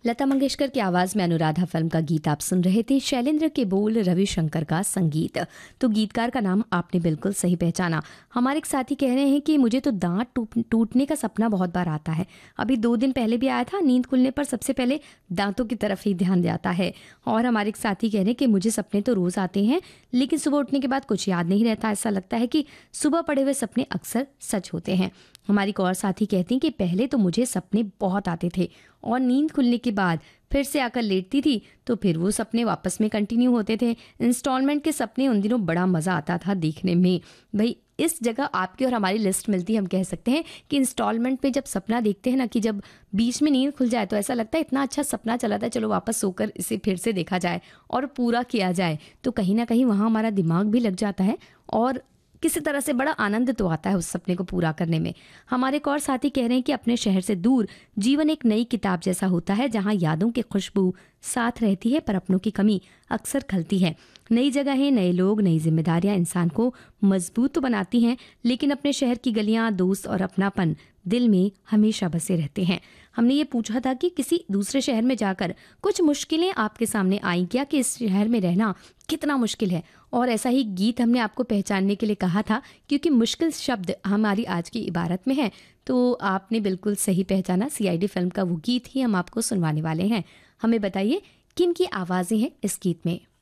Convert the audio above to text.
लता मंगेशकर की आवाज़ में अनुराधा फिल्म का गीत आप सुन रहे थे। शैलेंद्र के बोल, रविशंकर का संगीत। तो गीतकार का नाम आपने बिल्कुल सही पहचाना। हमारे एक साथी कह रहे हैं कि मुझे तो दांत टूटने का सपना बहुत बार आता है। अभी 2 दिन पहले भी आया था। नींद खुलने पर सबसे पहले दांतों की तरफ ही ध्यान जाता है। और हमारे एक साथी कह रहे हैं कि मुझे सपने तो रोज़ आते हैं, लेकिन सुबह उठने के बाद कुछ याद नहीं रहता। ऐसा लगता है कि सुबह पड़े हुए सपने अक्सर सच होते हैं। हमारी एक और साथी कहती हैं कि पहले तो मुझे सपने बहुत आते थे और नींद खुलने के बाद फिर से आकर लेटती थी तो फिर वो सपने वापस में कंटिन्यू होते थे। इंस्टॉलमेंट के सपने उन दिनों बड़ा मज़ा आता था देखने में। भाई इस जगह आपकी और हमारी लिस्ट मिलती है। हम कह सकते हैं कि इंस्टॉलमेंट में जब सपना देखते हैं ना, कि जब बीच में नींद खुल जाए तो ऐसा लगता है इतना अच्छा सपना चला था, चलो वापस सोकर इसे फिर से देखा जाए और पूरा किया जाए। तो कहीं ना कहीं वहाँ हमारा दिमाग भी लग जाता है और किसी तरह से बड़ा आनंद तो आता है उस सपने को पूरा करने में। हमारे एक और साथी कह रहे हैं कि अपने शहर से दूर जीवन एक नई किताब जैसा होता है, जहां यादों की खुशबू साथ रहती है पर अपनों की कमी अक्सर खलती है। नई जगहें, नए लोग, नई जिम्मेदारियां इंसान को मजबूत तो बनाती हैं, लेकिन अपने शहर की गलियां, दोस्त और अपनापन दिल में हमेशा बसे रहते हैं। हमने ये पूछा था कि किसी दूसरे शहर में जाकर कुछ मुश्किलें आपके सामने आई क्या, कि इस शहर में रहना कितना मुश्किल है। और ऐसा ही गीत हमने आपको पहचानने के लिए कहा था, क्योंकि मुश्किल शब्द हमारी आज की इबारत में है। तो आपने बिल्कुल सही पहचाना। CID फिल्म का वो गीत ही हम आपको सुनवाने वाले हैं। हमें बताइए किन की आवाज़ें हैं इस गीत में।